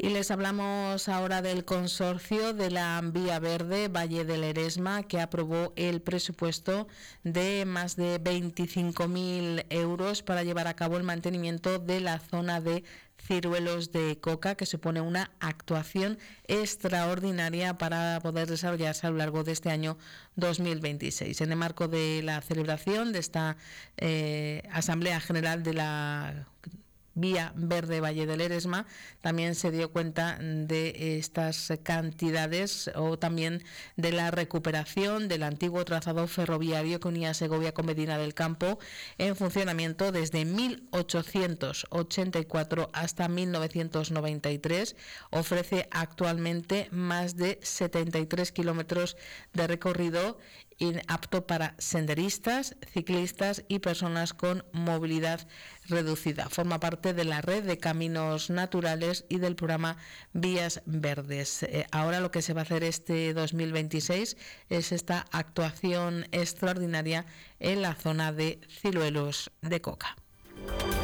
Y les hablamos ahora del consorcio de la Vía Verde Valle del Eresma, que aprobó el presupuesto de más de 25.000 euros para llevar a cabo el mantenimiento de la zona de Ciruelos de Coca, que supone una actuación extraordinaria para poder desarrollarse a lo largo de este año 2026. En el marco de la celebración de esta Asamblea General de la Vía Verde Valle del Eresma, también se dio cuenta de estas cantidades o también de la recuperación del antiguo trazado ferroviario que unía Segovia con Medina del Campo, en funcionamiento desde 1884 hasta 1993. Ofrece actualmente más de 73 kilómetros de recorrido apto para senderistas, ciclistas y personas con movilidad reducida. Forma parte de la red de caminos naturales y del programa Vías Verdes. Ahora lo que se va a hacer este 2026 es esta actuación extraordinaria en la zona de Ciruelos de Coca.